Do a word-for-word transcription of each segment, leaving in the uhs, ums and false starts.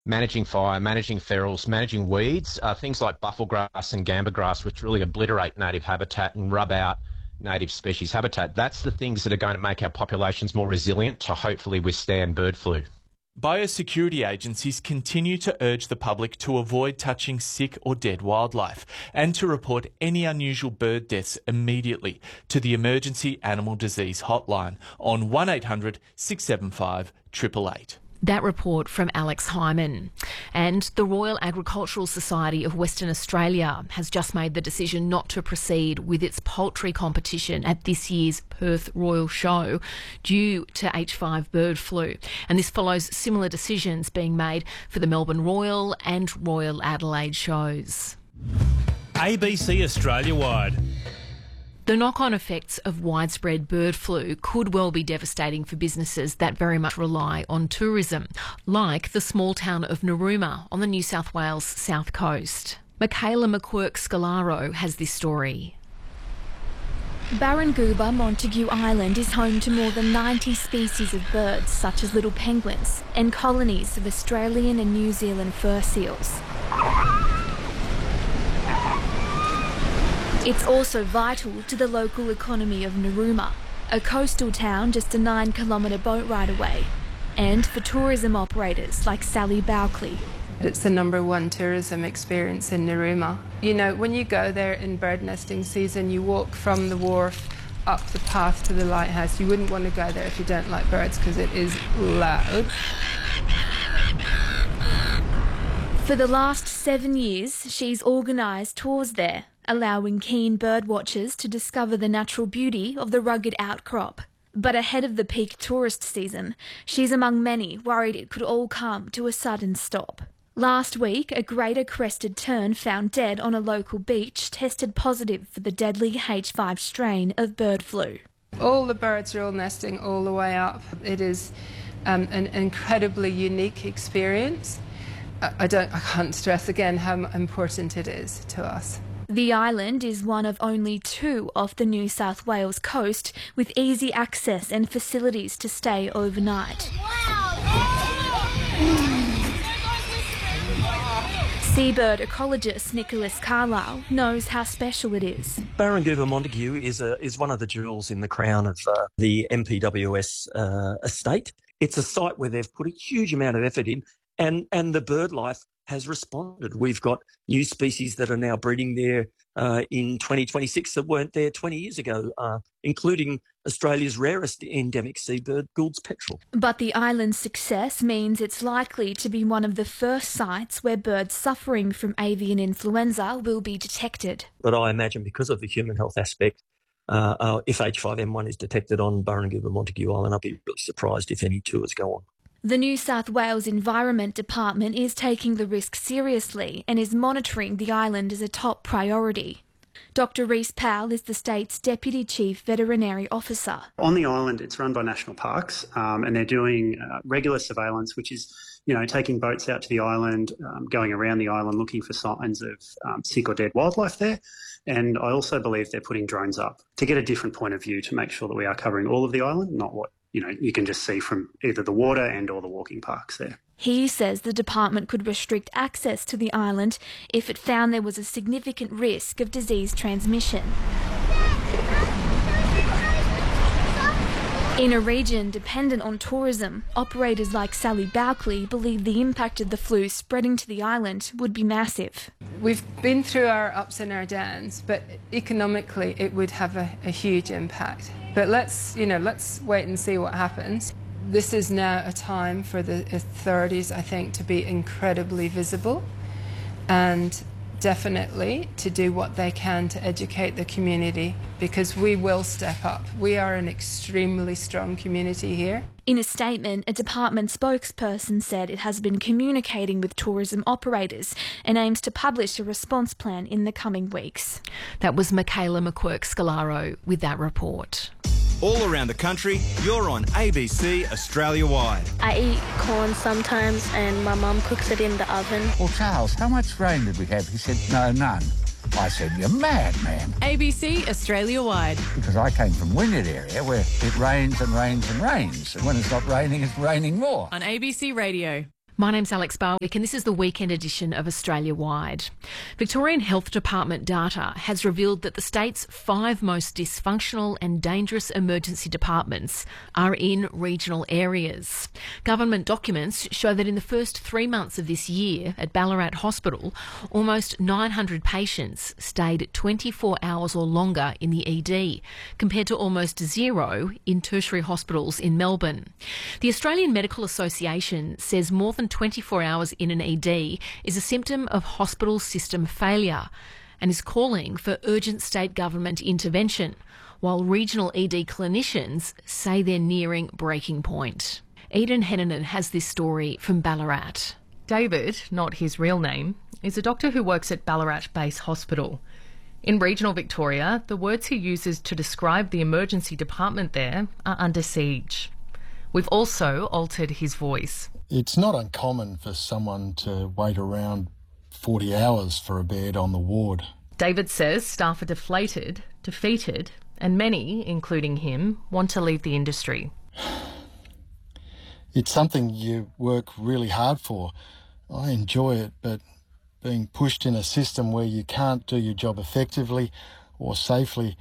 managing fire, managing ferals, managing weeds, uh, things like bufflegrass and gamblergrass, which really obliterate native habitat and rub out native species habitat. That's the things that are going to make our populations more resilient to hopefully withstand bird flu. Biosecurity agencies continue to urge the public to avoid touching sick or dead wildlife and to report any unusual bird deaths immediately to the Emergency Animal Disease Hotline on one eight hundred six seven five eight eight eight. That report from Alex Hyman. And the Royal Agricultural Society of Western Australia has just made the decision not to proceed with its poultry competition at this year's Perth Royal Show due to H five bird flu. And this follows similar decisions being made for the Melbourne Royal and Royal Adelaide shows. A B C Australia-wide. The knock-on effects of widespread bird flu could well be devastating for businesses that very much rely on tourism, like the small town of Narooma on the New South Wales south coast. Michaela McQuirk-Scalaro has this story. Barranguba Montague Island is home to more than ninety species of birds, such as little penguins, and colonies of Australian and New Zealand fur seals. It's also vital to the local economy of Narooma, a coastal town just a nine kilometre boat ride away, and for tourism operators like Sally Bowcley. It's the number one tourism experience in Narooma. You know, when you go there in bird nesting season, you walk from the wharf up the path to the lighthouse. You wouldn't want to go there if you don't like birds because it is loud. For the last seven years, she's organised tours there, allowing keen bird watchers to discover the natural beauty of the rugged outcrop. But ahead of the peak tourist season, she's among many worried it could all come to a sudden stop. Last week, a greater crested tern found dead on a local beach tested positive for the deadly H five strain of bird flu. All the birds are all nesting all the way up. It is um, an incredibly unique experience. I, I don't, I can't stress again how important it is to us. The island is one of only two off the New South Wales coast with easy access and facilities to stay overnight. Seabird ecologist Nicholas Carlisle knows how special it is. Barranguba Montague is a, is one of the jewels in the crown of uh, the M P W S uh, estate. It's a site where they've put a huge amount of effort in, and, and the bird life has responded. We've got new species that are now breeding there uh, in twenty twenty-six that weren't there twenty years ago, uh, including Australia's rarest endemic seabird, Gould's petrel. But the island's success means it's likely to be one of the first sites where birds suffering from avian influenza will be detected. But I imagine because of the human health aspect, uh, uh, if H five N one is detected on Barranguba Montague Island, I'll be really surprised if any tours go on. The New South Wales Environment Department is taking the risk seriously and is monitoring the island as a top priority. Doctor Rhys Powell is the state's Deputy Chief Veterinary Officer. On the island, it's run by National Parks, um, and they're doing uh, regular surveillance, which is, you know, taking boats out to the island, um, going around the island looking for signs of um, sick or dead wildlife there. And I also believe they're putting drones up to get a different point of view to make sure that we are covering all of the island, not what you know, you can just see from either the water and or the walking parks there. He says the department could restrict access to the island if it found there was a significant risk of disease transmission. In a region dependent on tourism, operators like Sally Bowcley believe the impact of the flu spreading to the island would be massive. We've been through our ups and our downs, but economically it would have a, a huge impact. But let's, you know, let's wait and see what happens. This is now a time for the authorities, I think, to be incredibly visible and definitely to do what they can to educate the community, because we will step up. We are an extremely strong community here. In a statement, a department spokesperson said it has been communicating with tourism operators and aims to publish a response plan in the coming weeks. That was Michaela McQuirk-Scalaro with that report. All around the country, you're on A B C Australia-wide. I eat corn sometimes and my mum cooks it in the oven. Well, Charles, how much rain did we have? He said, no, none. I said, you're mad, man. A B C Australia-wide. Because I came from Wynyard area where it rains and rains and rains. And when it's not raining, it's raining more. On A B C Radio. My name's Alex Barwick and this is the weekend edition of Australia Wide. Victorian Health Department data has revealed that the state's five most dysfunctional and dangerous emergency departments are in regional areas. Government documents show that in the first three months of this year at Ballarat Hospital, almost nine hundred patients stayed twenty-four hours or longer in the E D, compared to almost zero in tertiary hospitals in Melbourne. The Australian Medical Association says more than twenty-four hours in an E D is a symptom of hospital system failure and is calling for urgent state government intervention, while regional E D clinicians say they're nearing breaking point. Eden Hennanen has this story from Ballarat. David, not his real name, is a doctor who works at Ballarat Base Hospital. In regional Victoria, the words he uses to describe the emergency department there are under siege. We've also altered his voice. It's not uncommon for someone to wait around forty hours for a bed on the ward. David says staff are deflated, defeated, and many, including him, want to leave the industry. It's something you work really hard for. I enjoy it, but being pushed in a system where you can't do your job effectively or safely,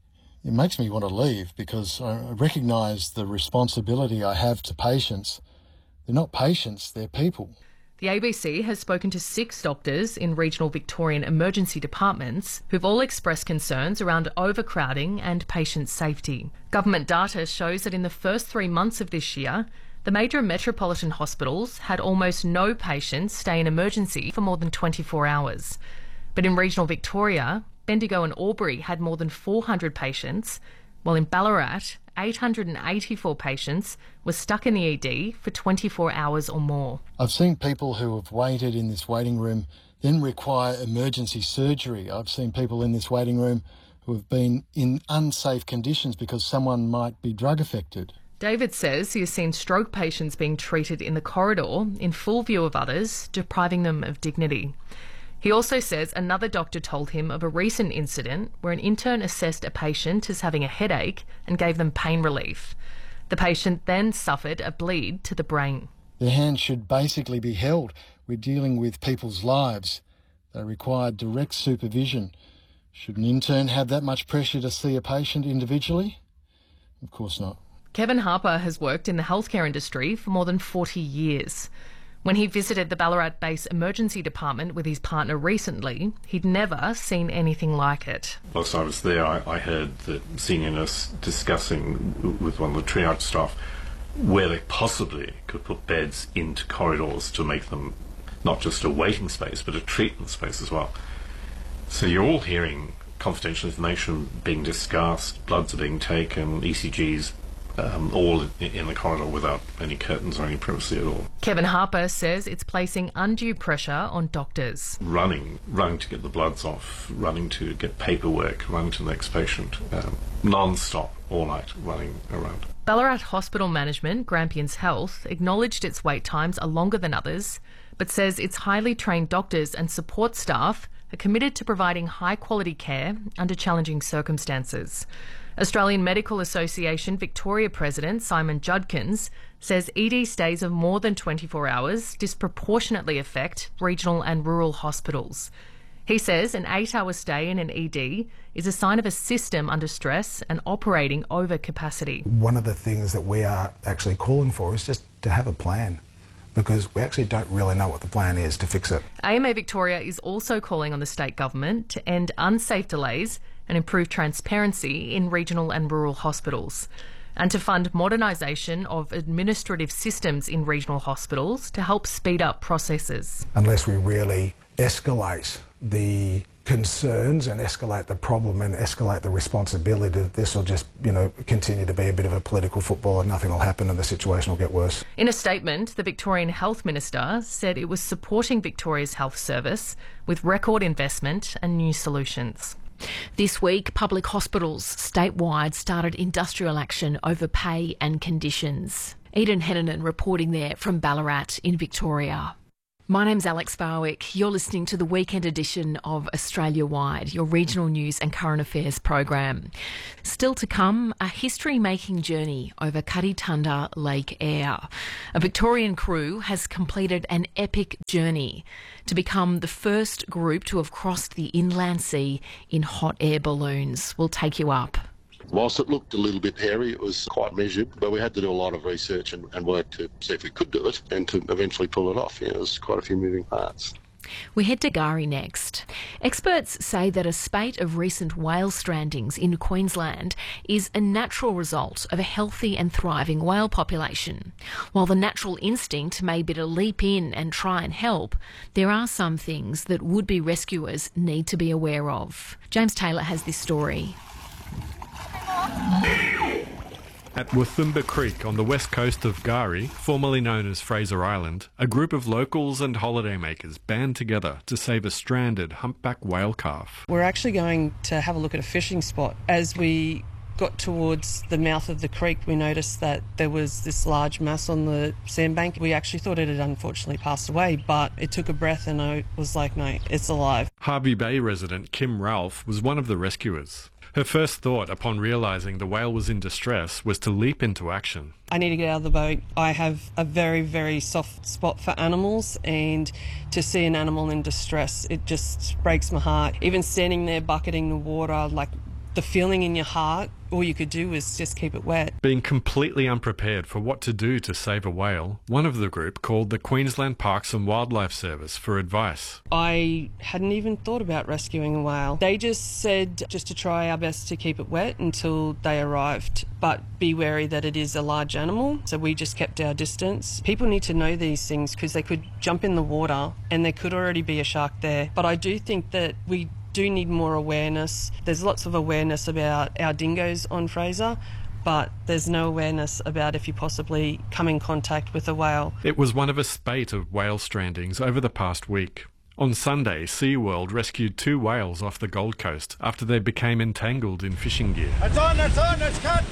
it makes me want to leave because I recognise the responsibility I have to patients. They're not patients, they're people. The A B C has spoken to six doctors in regional Victorian emergency departments who've all expressed concerns around overcrowding and patient safety. Government data shows that in the first three months of this year, the major metropolitan hospitals had almost no patients stay in emergency for more than twenty-four hours. But in regional Victoria, Bendigo and Albury had more than four hundred patients, while in Ballarat, eight hundred eighty-four patients were stuck in the E D for twenty-four hours or more. I've seen people who have waited in this waiting room then require emergency surgery. I've seen people in this waiting room who have been in unsafe conditions because someone might be drug affected. David says he has seen stroke patients being treated in the corridor in full view of others, depriving them of dignity. He also says another doctor told him of a recent incident where an intern assessed a patient as having a headache and gave them pain relief. The patient then suffered a bleed to the brain. Their hands should basically be held. We're dealing with people's lives. They require direct supervision. Should an intern have that much pressure to see a patient individually? Of course not. Kevin Harper has worked in the healthcare industry for more than forty years. When he visited the Ballarat Base Emergency Department with his partner recently, he'd never seen anything like it. Whilst I was there, I, I heard the senior nurse discussing with one of the triage staff where they possibly could put beds into corridors to make them not just a waiting space, but a treatment space as well. So you're all hearing confidential information being discussed, bloods are being taken, E C Gs, Um, all in the corridor without any curtains or any privacy at all. Kevin Harper says it's placing undue pressure on doctors. Running, running to get the bloods off, running to get paperwork, running to the next patient, um, non-stop, all night, running around. Ballarat Hospital Management, Grampians Health, acknowledged its wait times are longer than others, but says its highly trained doctors and support staff are committed to providing high-quality care under challenging circumstances. Australian Medical Association Victoria President Simon Judkins says E D stays of more than twenty-four hours disproportionately affect regional and rural hospitals. He says an eight-hour stay in an E D is a sign of a system under stress and operating over capacity. One of the things that we are actually calling for is just to have a plan, because we actually don't really know what the plan is to fix it. A M A Victoria is also calling on the state government to end unsafe delays and improve transparency in regional and rural hospitals, and to fund modernisation of administrative systems in regional hospitals to help speed up processes. Unless we really escalate the concerns and escalate the problem and escalate the responsibility, this will just, you know, continue to be a bit of a political football and nothing will happen and the situation will get worse. In a statement, the Victorian Health Minister said it was supporting Victoria's health service with record investment and new solutions. This week, public hospitals statewide started industrial action over pay and conditions. Eden Hennanen reporting there from Ballarat in Victoria. My name's Alex Barwick. You're listening to the weekend edition of Australia Wide, your regional news and current affairs program. Still to come, a history-making journey over Karitunda Lake Eyre. A Victorian crew has completed an epic journey to become the first group to have crossed the inland sea in hot air balloons. We'll take you up. Whilst it looked a little bit hairy, it was quite measured, but we had to do a lot of research and, and work to see if we could do it and to eventually pull it off. Yeah, there's quite a few moving parts. We head to K'gari next. Experts say that a spate of recent whale strandings in Queensland is a natural result of a healthy and thriving whale population. While the natural instinct may be to leap in and try and help, there are some things that would-be rescuers need to be aware of. James Taylor has this story. At Wathumba Creek on the west coast of K'gari, formerly known as Fraser Island, a group of locals and holidaymakers band together to save a stranded humpback whale calf. We're actually going to have a look at a fishing spot. As we got towards the mouth of the creek, we noticed that there was this large mass on the sandbank. We actually thought it had unfortunately passed away, but it took a breath and I was like, no, it's alive. Harvey Bay resident Kim Ralph was one of the rescuers. Her first thought upon realising the whale was in distress was to leap into action. I need to get out of the boat. I have a very, very soft spot for animals, and to see an animal in distress, it just breaks my heart. Even standing there bucketing the water, like the feeling in your heart, all you could do was just keep it wet. Being completely unprepared for what to do to save a whale, one of the group called the Queensland Parks and Wildlife Service for advice. I hadn't even thought about rescuing a whale. They just said just to try our best to keep it wet until they arrived, but be wary that it is a large animal, so we just kept our distance. People need to know these things because they could jump in the water and there could already be a shark there. But I do think that we do need more awareness. There's lots of awareness about our dingoes on Fraser, but there's no awareness about if you possibly come in contact with a whale. It was one of a spate of whale strandings over the past week. On Sunday, SeaWorld rescued two whales off the Gold Coast after they became entangled in fishing gear. That's on, that's on, that's cut!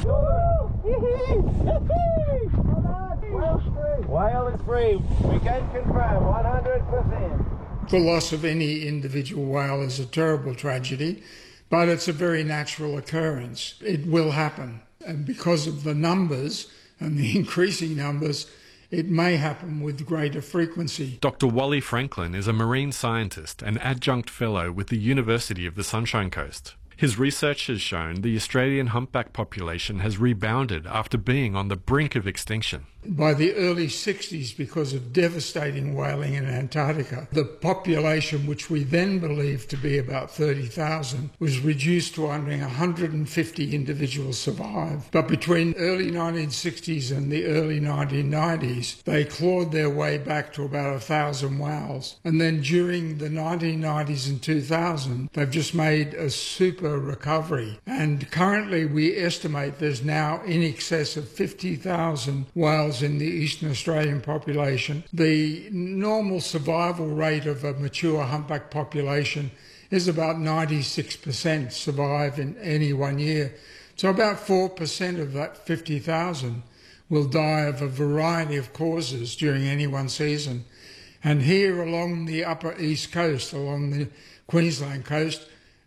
Whale is free. We can confirm one hundred percent. The loss of any individual whale is a terrible tragedy, but it's a very natural occurrence. It will happen. And because of the numbers and the increasing numbers, it may happen with greater frequency. Doctor Wally Franklin is a marine scientist and adjunct fellow with the University of the Sunshine Coast. His research has shown the Australian humpback population has rebounded after being on the brink of extinction. By the early sixties, because of devastating whaling in Antarctica, the population, which we then believed to be about thirty thousand, was reduced to only one hundred fifty individuals survived. But between early nineteen sixties and the early nineteen nineties, they clawed their way back to about one thousand whales. And then during the nineteen nineties and two thousand, they've just made a super recovery. And currently we estimate there's now in excess of fifty thousand whales in the Eastern Australian population. The normal survival rate of a mature humpback population is about ninety-six percent survive in any one year. So about four percent of that fifty thousand will die of a variety of causes during any one season. And here along the upper east coast, along the Queensland coast,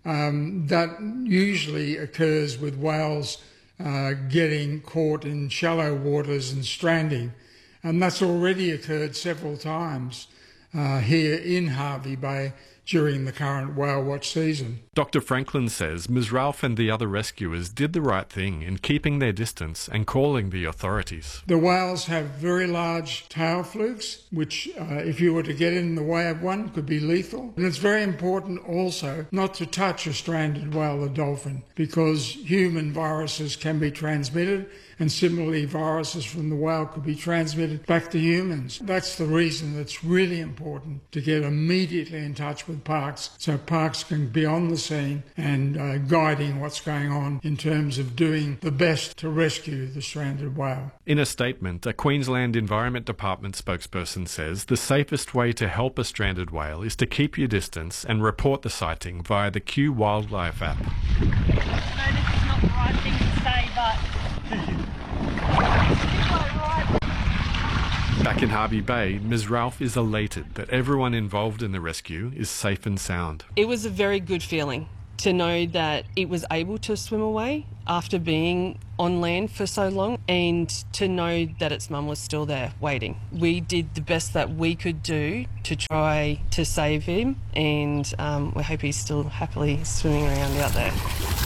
um, that usually occurs with whales Uh, getting caught in shallow waters and stranding. And that's already occurred several times uh, here in Harvey Bay during the current whale watch season. Doctor Franklin says Miz Ralph and the other rescuers did the right thing in keeping their distance and calling the authorities. The whales have very large tail flukes, which uh, if you were to get in the way of one could be lethal. And it's very important also not to touch a stranded whale or dolphin, because human viruses can be transmitted, and similarly viruses from the whale could be transmitted back to humans. That's the reason it's really important to get immediately in touch with parks, so parks can be on the scene and uh, guiding what's going on in terms of doing the best to rescue the stranded whale. In a statement, a Queensland Environment Department spokesperson says the safest way to help a stranded whale is to keep your distance and report the sighting via the Q Wildlife app. I know this is not the right thing to say, but Back in Harvey Bay, Miz Ralph is elated that everyone involved in the rescue is safe and sound. It was a very good feeling to know that it was able to swim away after being on land for so long, and to know that its mum was still there waiting. We did the best that we could do to try to save him, and um, we hope he's still happily swimming around out there.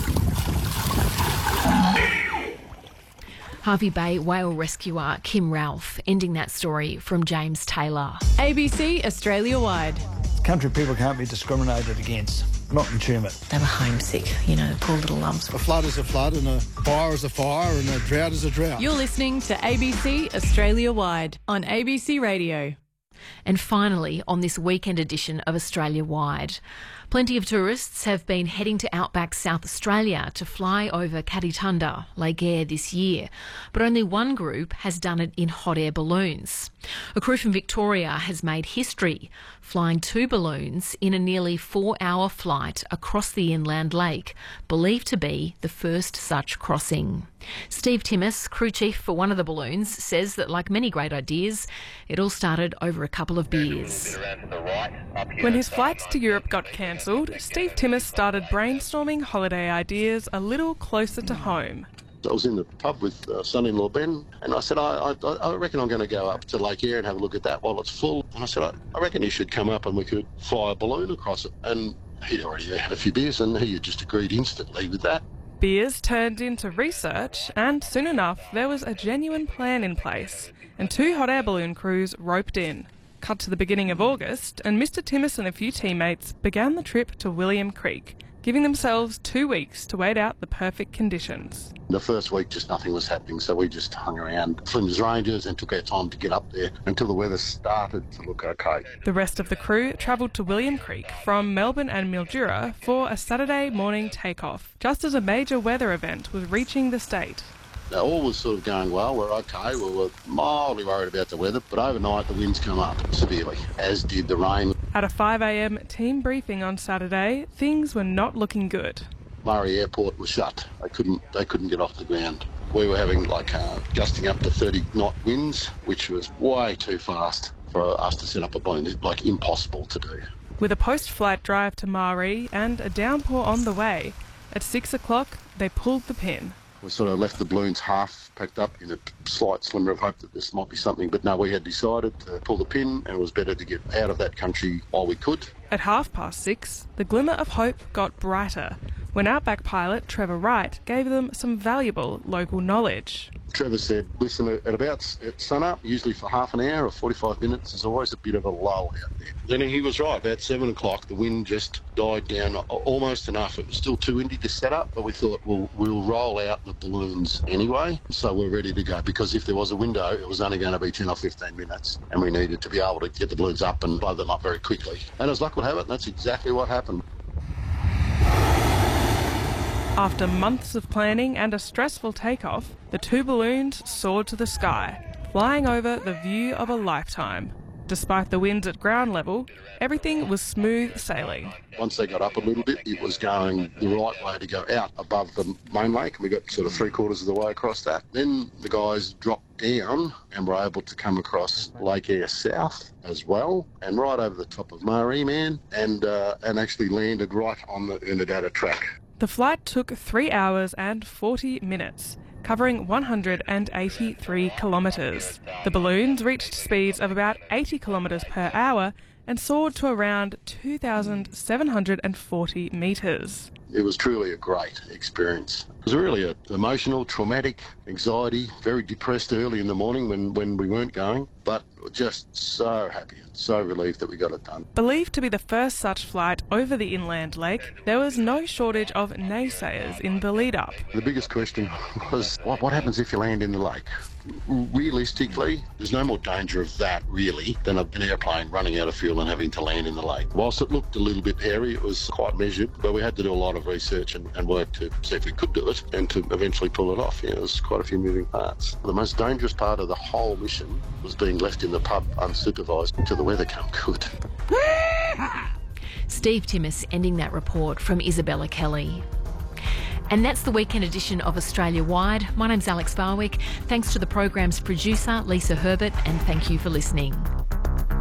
Harvey Bay whale rescuer Kim Ralph ending that story from James Taylor. A B C Australia Wide. Country people can't be discriminated against. Not in Tumut. They were homesick, you know, poor little lumps. A flood is a flood, and a fire is a fire, and a drought is a drought. You're listening to A B C Australia Wide on A B C Radio. And finally, on this weekend edition of Australia Wide, plenty of tourists have been heading to outback South Australia to fly over Kaditunda, Lake Eyre this year, but only one group has done it in hot air balloons. A crew from Victoria has made history, flying two balloons in a nearly four-hour flight across the inland lake, believed to be the first such crossing. Steve Timmis, crew chief for one of the balloons, says that like many great ideas, it all started over a couple of beers. When his flights to Europe got cancelled, Steve Timmis started brainstorming holiday ideas a little closer to home. I was in the pub with uh, son-in-law Ben, and I said, I, I, I reckon I'm going to go up to Lake Eyre and have a look at that while it's full. And I said, I, I reckon you should come up and we could fly a balloon across it. And he'd already had a few beers, and he had just agreed instantly with that. Beers turned into research, and soon enough there was a genuine plan in place, and two hot air balloon crews roped in. Cut to the beginning of August, and Mister Timmis and a few teammates began the trip to William Creek, giving themselves two weeks to wait out the perfect conditions. The first week, just nothing was happening, so we just hung around Flinders Ranges and took our time to get up there until the weather started to look okay. The rest of the crew travelled to William Creek from Melbourne and Mildura for a Saturday morning takeoff, just as a major weather event was reaching the state. Now, all was sort of going well, we're okay, we were mildly worried about the weather, but overnight the winds come up severely, as did the rain. At a five a m team briefing on Saturday, things were not looking good. Murray Airport was shut. They couldn't they couldn't get off the ground. We were having like uh, gusting up to thirty knot winds, which was way too fast for us to set up a balloon. It's like impossible to do. With a post-flight drive to Mari and a downpour on the way, at six o'clock they pulled the pin. We sort of left the balloons half packed up in a slight slimmer of hope that this might be something, but no, we had decided to pull the pin, and it was better to get out of that country while we could. At half past six, the glimmer of hope got brighter when Outback pilot Trevor Wright gave them some valuable local knowledge. Trevor said, listen, at about at sunup, usually for half an hour or forty-five minutes, there's always a bit of a lull out there. Then he was right, about seven o'clock, the wind just died down almost enough. It was still too windy to set up, but we thought, well, we'll roll out the balloons anyway, so we're ready to go, because if there was a window, it was only going to be ten or fifteen minutes, and we needed to be able to get the balloons up and blow them up very quickly. And as luck would have it, that's exactly what happened. After months of planning and a stressful takeoff, the two balloons soared to the sky, flying over the view of a lifetime. Despite the winds at ground level, everything was smooth sailing. Once they got up a little bit, it was going the right way to go out above the main lake, and we got sort of three quarters of the way across that. Then the guys dropped down and were able to come across Lake Eyre South as well, and right over the top of Murray, man, and uh, and actually landed right on the Unadilla track. The flight took three hours and forty minutes, covering one hundred eighty-three kilometres. The balloons reached speeds of about eighty kilometres per hour and soared to around two thousand seven hundred forty metres. It was truly a great experience. It was really a, emotional, traumatic, anxiety, very depressed early in the morning when, when we weren't going, but just so happy and so relieved that we got it done. Believed to be the first such flight over the inland lake, there was no shortage of naysayers in the lead-up. The biggest question was, what, what happens if you land in the lake? Realistically, there's no more danger of that, really, than an airplane running out of fuel and having to land in the lake. Whilst it looked a little bit hairy, it was quite measured, but we had to do a lot of research and, and work to see if we could do it and to eventually pull it off. Yeah, there's quite a few moving parts. The most dangerous part of the whole mission was being left in the pub unsupervised until the weather came good. Steve Timmis ending that report from Isabella Kelly. And that's the weekend edition of Australia Wide. My name's Alex Barwick. Thanks to the program's producer, Lisa Herbert, and thank you for listening.